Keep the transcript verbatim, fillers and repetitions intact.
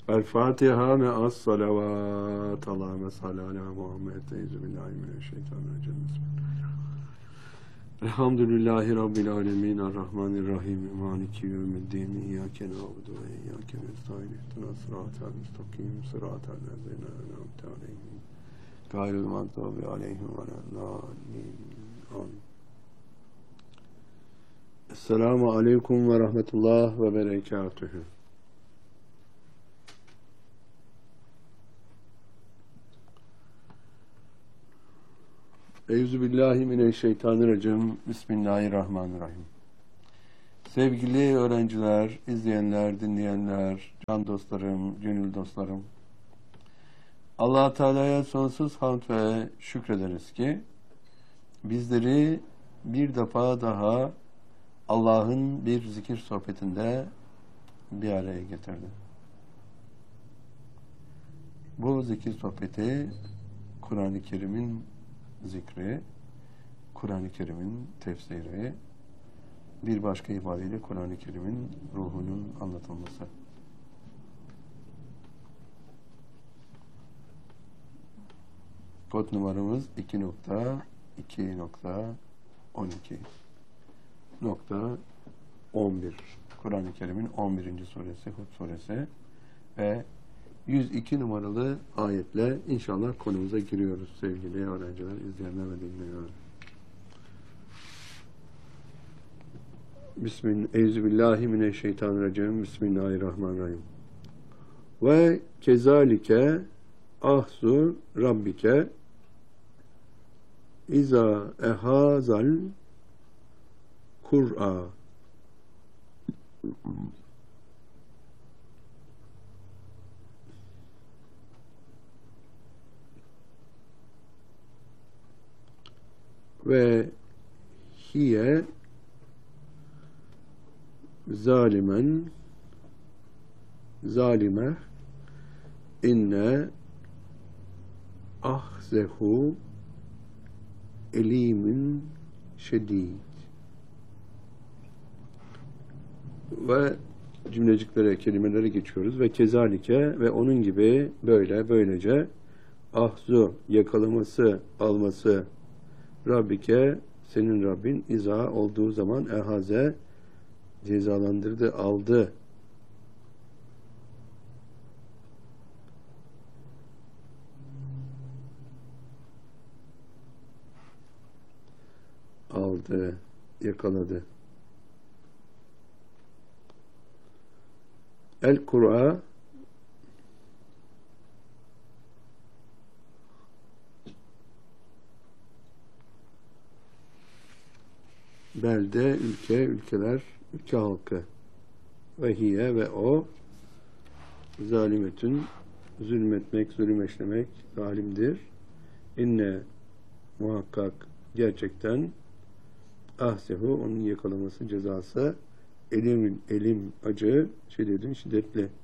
El Fatiha ve as salavat. Allahümme salli ala Muhammed. Euzubillahimineşşeytanirracim. Elhamdülillahi Rabbil alemin. Errahmanirrahim. Maliki yevmiddin. İyyâke na'budu ve iyyâke nestaîn. İhdinas sıratal müstakîm. Sıratal lezîne en'amte aleyhim. Gayril mağdûbi aleyhim veleddâllîn. Amin. Esselamu aleyküm ve rahmetullah ve berekatühü. Euzubillahimineşşeytanirracim. Bismillahirrahmanirrahim. Sevgili öğrenciler, izleyenler, dinleyenler, can dostlarım, gönül dostlarım. Allah-u Teala'ya sonsuz hamd ve şükrederiz ki bizleri bir defa daha Allah'ın bir zikir sohbetinde bir araya getirdi. Bu zikir sohbeti Kur'an-ı Kerim'in zikri, Kur'an-ı Kerim'in tefsiri, bir başka ifadeyle Kur'an-ı Kerim'in ruhunun anlatılması. Kod numaramız iki nokta iki nokta on iki nokta on bir. Kur'an-ı Kerim'in on birinci suresi Hud suresi ve yüz iki numaralı ayetle inşallah konumuza giriyoruz sevgili öğrenciler, izleyenler ve dinleyenler. Bismillahirrahmanirrahim. Bismillahirrahmanirrahim. Ve kezalike ahzu rabbike iza ehazal kur'a ve hiye zalimen zalime inne ahzehu elimin şedid. Ve cümleciklere, kelimelere geçiyoruz. Ve kezalike ve onun gibi böyle, böylece ahzu, yakalaması, alması Rabbike, senin Rabbin iza olduğu zaman ehaze cezalandırdı, aldı. Aldı, yakaladı. El-Kur'a belde, ülke, ülkeler, ülke halkı. Ve hiye ve o zalimetün, zulmetmek, zulüm işlemek zalimdir. İnne muhakkak gerçekten ahsehu, onun yakalaması, cezası elim, elim acı, şiddetli, şiddetli.